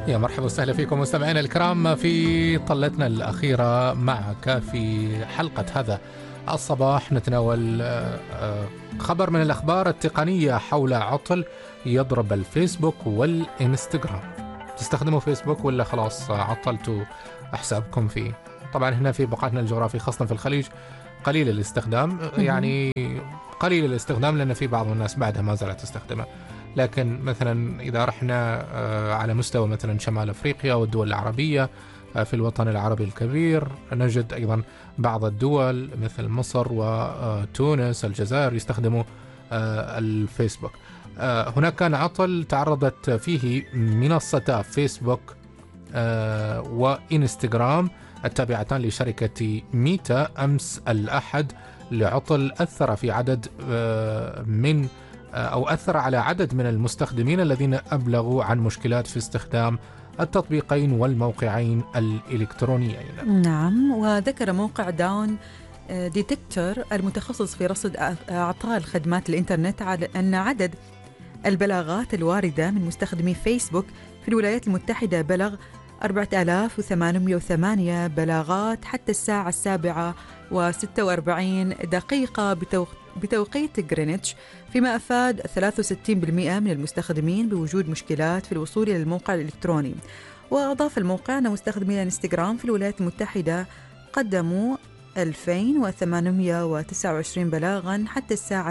يا مرحبا وسهلا فيكم مستمعينا الكرام في طلتنا الأخيرة معك في حلقة هذا الصباح. نتناول خبر من الأخبار التقنية حول عطل يضرب الفيسبوك والإنستغرام. تستخدموا فيسبوك ولا خلاص عطلتوا حسابكم فيه؟ طبعا هنا في بقعتنا الجغرافي خاصة في الخليج قليل الاستخدام، يعني قليل الاستخدام لأن في بعض الناس بعدها ما زالت تستخدمه. لكن مثلا إذا رحنا على مستوى مثلا شمال أفريقيا والدول العربية في الوطن العربي الكبير، نجد أيضا بعض الدول مثل مصر وتونس الجزائر يستخدموا الفيسبوك. هناك كان عطل تعرضت فيه منصتا فيسبوك وإنستغرام التابعتان لشركة ميتا أمس الأحد لعطل أثر في عدد من أو أثر على عدد من المستخدمين الذين أبلغوا عن مشكلات في استخدام التطبيقين والموقعين الإلكترونيين. نعم، وذكر موقع داون ديتكتور المتخصص في رصد أعطال خدمات الإنترنت على أن عدد البلاغات الواردة من مستخدمي فيسبوك في الولايات المتحدة بلغ 4808 بلاغات حتى الساعة 7:46 بتوقيت غرينتش، فيما أفاد 63% من المستخدمين بوجود مشكلات في الوصول إلى الموقع الإلكتروني. وأضاف الموقع أن مستخدمي الانستغرام في الولايات المتحدة قدموا 2829 بلاغاً حتى الساعة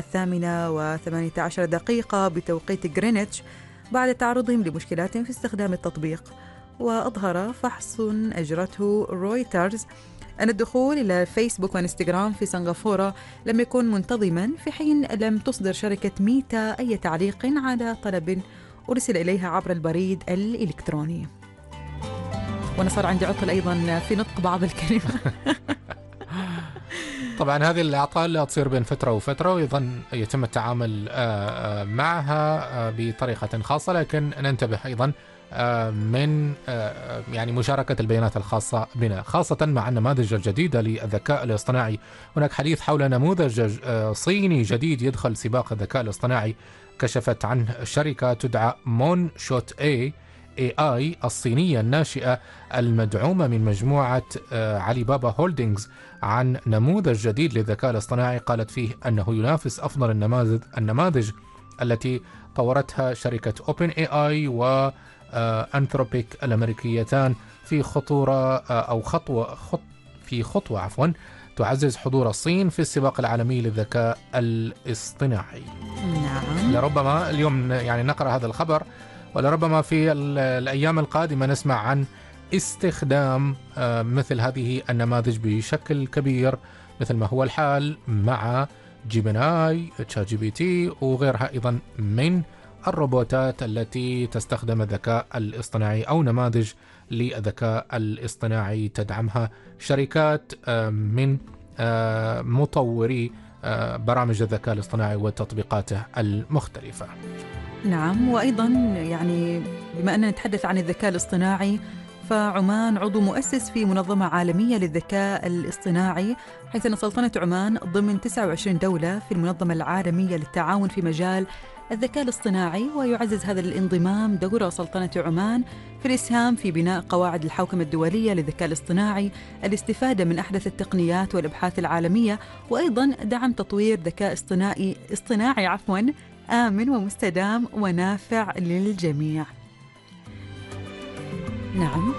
8:18 بتوقيت غرينتش بعد تعرضهم لمشكلات في استخدام التطبيق. وأظهر فحص أجرته رويترز أن الدخول إلى فيسبوك وإنستغرام في سنغافورة لم يكن منتظما، في حين لم تصدر شركة ميتا أي تعليق على طلب أرسل إليها عبر البريد الإلكتروني. وأنا صار عندي عطل أيضا في نطق بعض الكلمات. طبعا هذه الأعطال تصير بين فترة وفترة وأيضا يتم التعامل معها بطريقة خاصة، لكن ننتبه أيضا من يعني مشاركة البيانات الخاصة بنا، خاصة مع النماذج الجديدة للذكاء الاصطناعي. هناك حديث حول نموذج صيني جديد يدخل سباق الذكاء الاصطناعي كشفت عنه شركة تدعى مون شوت AI الصينية الناشئة المدعومة من مجموعة علي بابا هولدينغز عن نموذج جديد للذكاء الاصطناعي قالت فيه أنه ينافس أفضل النماذج التي طورتها شركة Open AI و أنثروبيك الأمريكيتان في خطوة تعزز حضور الصين في السباق العالمي للذكاء الاصطناعي. نعم. لربما اليوم يعني نقرأ هذا الخبر، ولربما في الأيام القادمة نسمع عن استخدام مثل هذه النماذج بشكل كبير مثل ما هو الحال مع جيميناي، تشات جي بي تي وغيرها أيضا من الروبوتات التي تستخدم الذكاء الاصطناعي أو نماذج للذكاء الاصطناعي تدعمها شركات من مطوري برامج الذكاء الاصطناعي وتطبيقاته المختلفة. نعم، وأيضا يعني بما أننا نتحدث عن الذكاء الاصطناعي، فعمان عضو مؤسس في منظمة عالمية للذكاء الاصطناعي، حيث أن سلطنة عمان ضمن 29 دولة في المنظمة العالمية للتعاون في مجال الذكاء الاصطناعي. ويعزز هذا الانضمام دور سلطنة عمان في الإسهام في بناء قواعد الحوكمة الدولية للذكاء الاصطناعي، الاستفادة من أحدث التقنيات والأبحاث العالمية، وأيضا دعم تطوير ذكاء اصطناعي آمن ومستدام ونافع للجميع. نعم،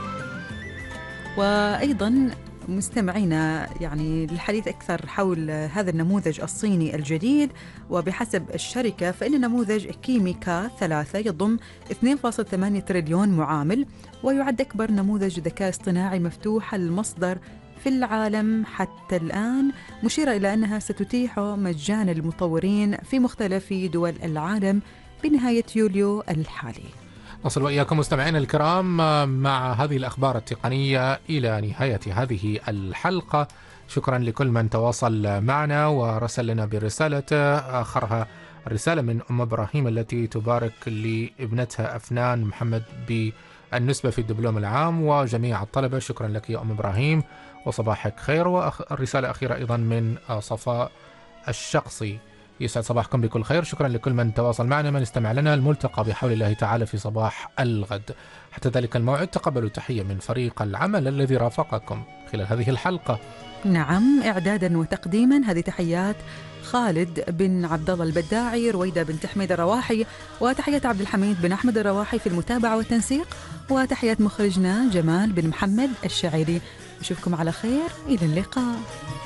وأيضا مستمعينا يعني للحديث أكثر حول هذا النموذج الصيني الجديد، وبحسب الشركة فإن نموذج كيميكا 3 يضم 2.8 تريليون معامل، ويعد أكبر نموذج ذكاء اصطناعي مفتوح المصدر في العالم حتى الآن، مشيرة إلى أنها ستتيح مجانا للمطورين في مختلف دول العالم بنهاية يوليو الحالي. نصل وإياكم مستمعينا الكرام مع هذه الأخبار التقنية إلى نهاية هذه الحلقة. شكرا لكل من تواصل معنا ورسل لنا برسالته، آخرها رسالة من أم إبراهيم التي تبارك لابنتها أفنان محمد بالنسبة في الدبلوم العام وجميع الطلبة. شكرا لك يا أم إبراهيم وصباحك خير. والرسالة الأخيرة أيضا من صفاء الشخصي يسعد صباحكم بكل خير. شكرا لكل من تواصل معنا، من استمع لنا. الملتقى بحول الله تعالى في صباح الغد. حتى ذلك الموعد تقبلوا تحية من فريق العمل الذي رافقكم خلال هذه الحلقة. نعم، إعدادا وتقديما هذه تحيات خالد بن عبد الله البداعي، رويدة بنت حميد الرواحي، وتحية عبد الحميد بن أحمد الرواحي في المتابعة والتنسيق، وتحيات مخرجنا جمال بن محمد الشاعري. نشوفكم على خير، إلى اللقاء.